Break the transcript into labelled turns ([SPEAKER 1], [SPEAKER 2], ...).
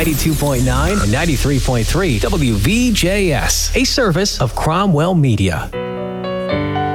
[SPEAKER 1] 92.9 and 93.3 WVJS, a service of Cromwell Media.